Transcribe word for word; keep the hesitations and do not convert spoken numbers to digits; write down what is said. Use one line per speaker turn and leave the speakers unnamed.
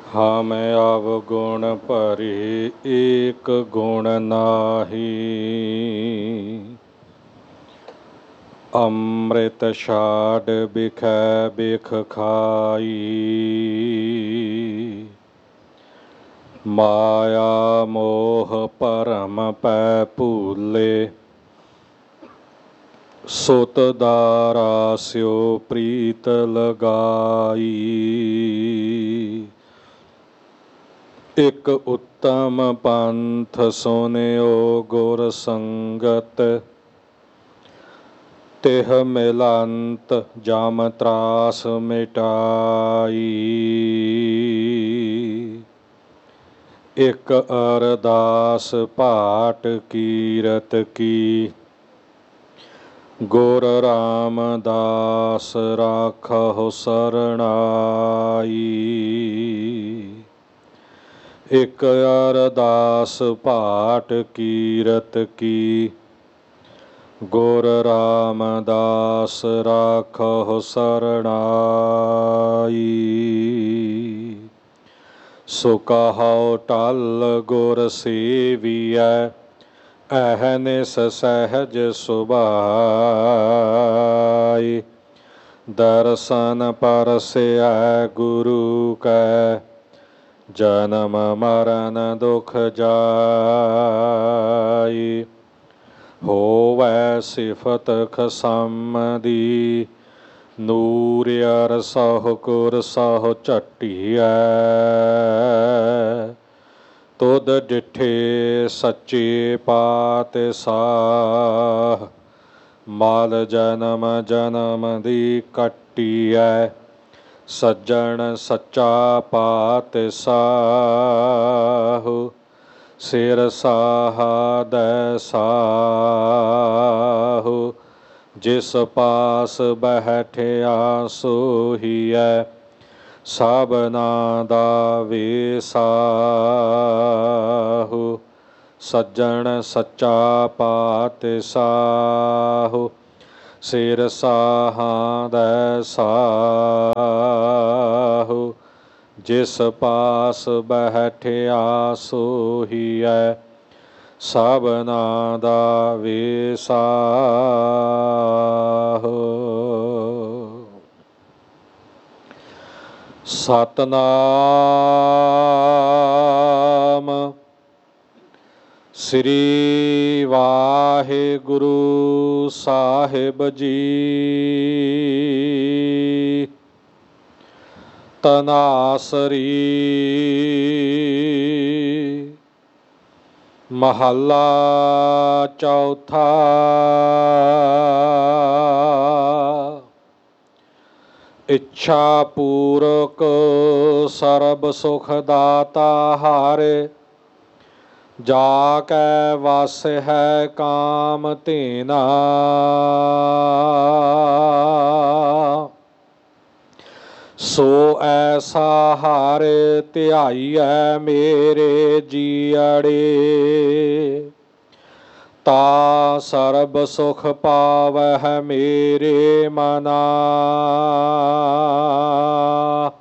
हम अवगुण परि एक गुण नाही। अमृत छाड़ बिखै बिख खाई। माया मोह भरम पै भूले। सुत दारा स्यो प्रीत लगाई। एक उत्तम पंथ सुनियो गुर संगत। तिह मिलंत जम त्रास मिटाई। एक अरदास पाठ कीरत की। गुर रामदास राखहु सरणाई। एक अरदास पाठ कीरत की। गुर रामदास राखहु सरणाई। सो कहो टल गुर सेवियै। अहनिस सहज सुभाई। दर्शन परसै गुरु कै। जन्म मरण दुख जाई। होवै सिफत खसमदी। नूर अरसहु गुर सहु झटियै। तुध डिठे सच्चे पातशाह। माल जन्म जन्म दी कटियै। सज्जन सच्चा पातशाह। सिर साहादै साहु। जिस पास बैठिया सोहियै। सबना दा वेसाहु। सज्जन सच्चा पातशाह। सिर साहादै साहु। जिस पास बैठिया सोहियै। सबना दा वेसाहु। सतनाम श्री वाहिगुरु साहिब जी। तनासरी महला चौथा। इच्छा पूरक सर्ब सुख दाता हारे। जाकै वस है काम तेना। सो ऐसा हारे ध्याईऐ मेरे जीअड़े। ता सर्ब सुख पावै मेरे मना।